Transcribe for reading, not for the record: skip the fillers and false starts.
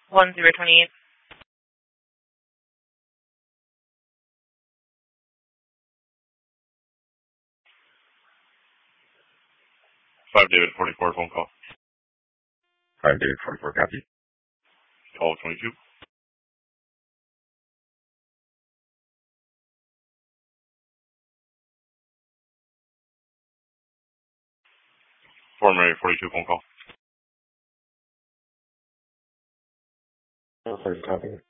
1028. 5 David 44 phone call. 5 David 44 copy. Call 22. Fort Mary 42 phone call. 40 copy.